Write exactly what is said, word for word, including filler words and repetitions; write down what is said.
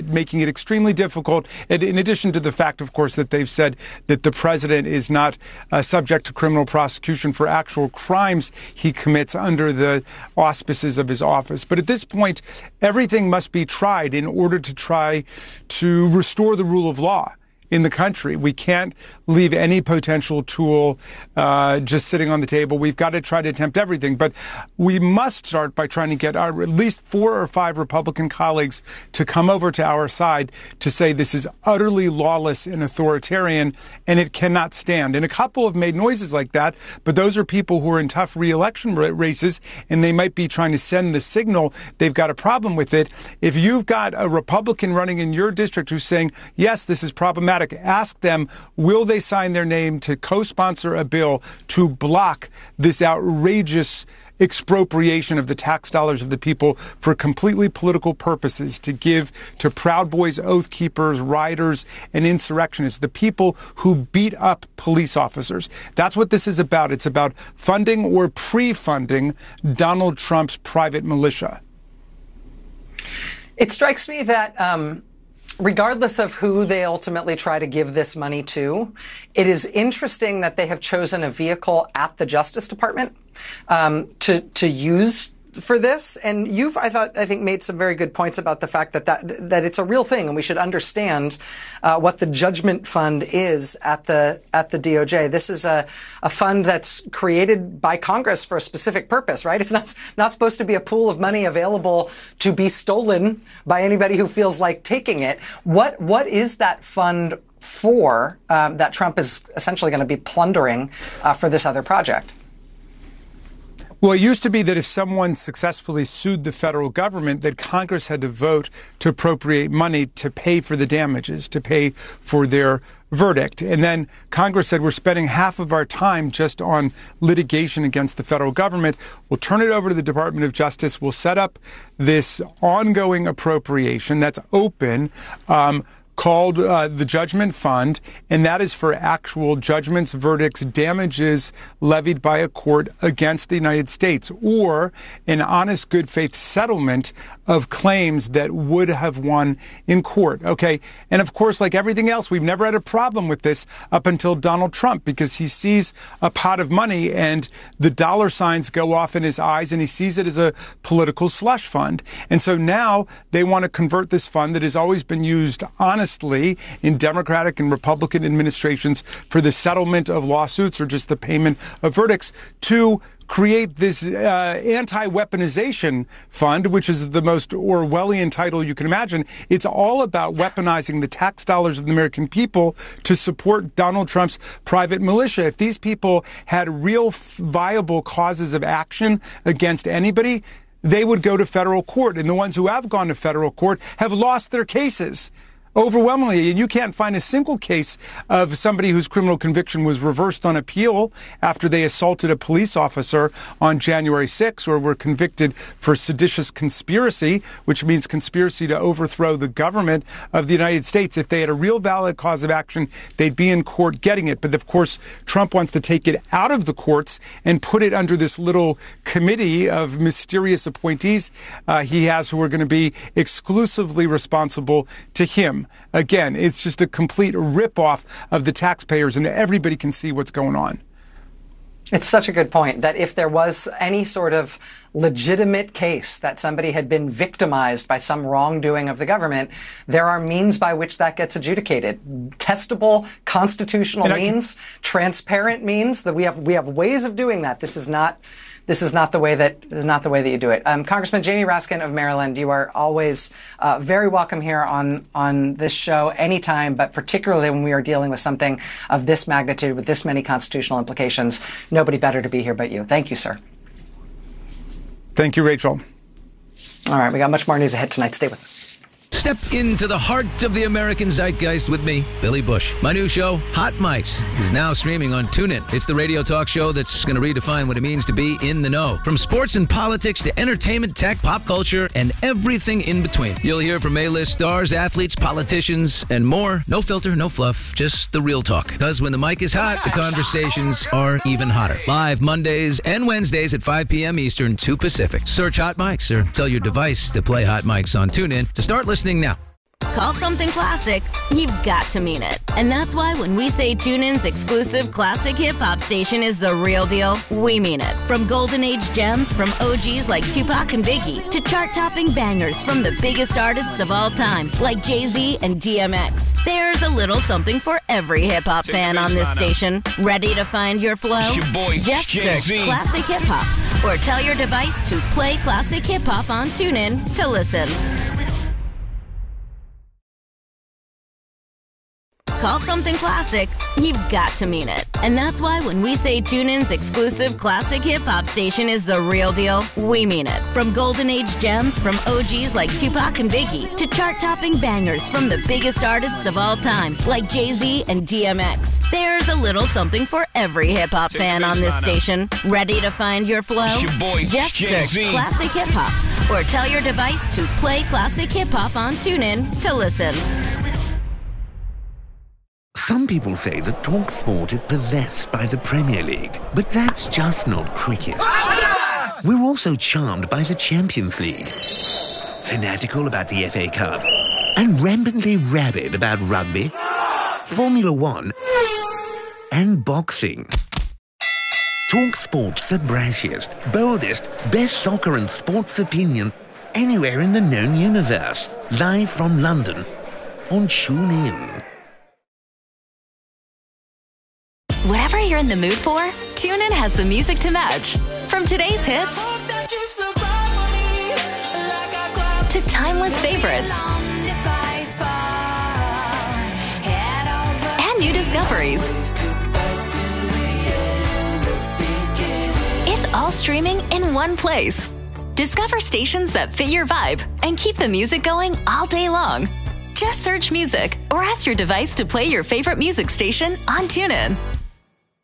making it extremely difficult. And in addition to the fact, of course, that they've said that the president is not uh, subject to criminal prosecution for actual crimes he commits under the auspices of his office. But at this point, everything must be tried in order to try to restore the rule of law in the country. We can't leave any potential tool uh, just sitting on the table. We've got to try to attempt everything. But we must start by trying to get our at least four or five Republican colleagues to come over to our side to say this is utterly lawless and authoritarian, and it cannot stand. And a couple have made noises like that, but those are people who are in tough re-election races, and they might be trying to send the signal they've got a problem with it. If you've got a Republican running in your district who's saying, yes, this is problematic, ask them, will they sign their name to co-sponsor a bill to block this outrageous expropriation of the tax dollars of the people for completely political purposes, to give to Proud Boys, Oath Keepers, rioters, and insurrectionists, the people who beat up police officers. That's what this is about. It's about funding or pre-funding Donald Trump's private militia. It strikes me that um regardless of who they ultimately try to give this money to, it is interesting that they have chosen a vehicle at the Justice Department um, to to use for this. And you've, I thought, I think, made some very good points about the fact that that, that it's a real thing, and we should understand uh, what the judgment fund is at the at the D O J. This is a a fund that's created by Congress for a specific purpose, right? It's not not supposed to be a pool of money available to be stolen by anybody who feels like taking it. What what is that fund for um, that Trump is essentially going to be plundering uh, for this other project? Well, it used to be that if someone successfully sued the federal government, that Congress had to vote to appropriate money to pay for the damages, to pay for their verdict. And then Congress said, we're spending half of our time just on litigation against the federal government. We'll turn it over to the Department of Justice. We'll set up this ongoing appropriation that's open, um, called uh, the Judgment Fund, and that is for actual judgments, verdicts, damages levied by a court against the United States, or an honest, good faith settlement of claims that would have won in court. Okay. And of course, like everything else, we've never had a problem with this up until Donald Trump, because he sees a pot of money and the dollar signs go off in his eyes, and he sees it as a political slush fund. And so now they want to convert this fund that has always been used honestly in Democratic and Republican administrations for the settlement of lawsuits or just the payment of verdicts to create this uh, anti-weaponization fund, which is the most Orwellian title you can imagine. It's all about weaponizing the tax dollars of the American people to support Donald Trump's private militia. If these people had real viable causes of action against anybody, they would go to federal court. And the ones who have gone to federal court have lost their cases overwhelmingly. And you can't find a single case of somebody whose criminal conviction was reversed on appeal after they assaulted a police officer on January sixth, or were convicted for seditious conspiracy, which means conspiracy to overthrow the government of the United States. If they had a real valid cause of action, they'd be in court getting it. But of course, Trump wants to take it out of the courts and put it under this little committee of mysterious appointees uh, he has, who are going to be exclusively responsible to him. Again, it's just a complete ripoff of the taxpayers, and everybody can see what's going on. It's such a good point that if there was any sort of legitimate case that somebody had been victimized by some wrongdoing of the government, there are means by which that gets adjudicated. Testable constitutional means, can... transparent means, that we have we have ways of doing that. This is not This is not the way that is not the way that you do it. Um, Congressman Jamie Raskin of Maryland, you are always uh, very welcome here on on this show anytime, but particularly when we are dealing with something of this magnitude with this many constitutional implications. Nobody better to be here but you. Thank you, sir. Thank you, Rachel. All right, we got much more news ahead tonight. Stay with us. Step into the heart of the American zeitgeist with me, Billy Bush. My new show, Hot Mics, is now streaming on TuneIn. It's the radio talk show that's going to redefine what it means to be in the know. From sports and politics to entertainment, tech, pop culture, and everything in between. You'll hear from A-list stars, athletes, politicians, and more. No filter, no fluff, just the real talk. Because when the mic is hot, the conversations are even hotter. Live Mondays and Wednesdays at five p.m. Eastern, two Pacific. Search Hot Mics or tell your device to play Hot Mics on TuneIn to start listening now. Call something classic, you've got to mean it. And that's why when we say TuneIn's exclusive classic hip-hop station is the real deal, we mean it. From golden age gems from O Gs like Tupac and Biggie to chart-topping bangers from the biggest artists of all time like Jay-Z and D M X. There's a little something for every hip-hop fan on this station. Ready to find your flow? It's your boy, Just Jay-Z. search Classic Hip Hop or tell your device to play Classic Hip Hop on TuneIn to listen. Call something classic, you've got to mean it. And that's why when we say TuneIn's exclusive classic hip-hop station is the real deal, we mean it. From golden age gems from O Gs like Tupac and Biggie to chart-topping bangers from the biggest artists of all time like Jay-Z and D M X. There's a little something for every hip-hop fan on this station. Ready to find your flow? It's your boy, Just Jay-Z. search Classic Hip Hop or tell your device to play Classic Hip Hop on TuneIn to listen. Some people say that TalkSport is possessed by the Premier League, but that's just not cricket. We're also charmed by the Champions League, fanatical about the F A Cup, and rampantly rabid about rugby, Formula One, and boxing. TalkSport's the brashiest, boldest, best soccer and sports opinion anywhere in the known universe. Live from London on TuneIn. Whatever you're in the mood for, TuneIn has the music to match. From today's hits to timeless favorites and new discoveries. It's all streaming in one place. Discover stations that fit your vibe and keep the music going all day long. Just search music or ask your device to play your favorite music station on TuneIn.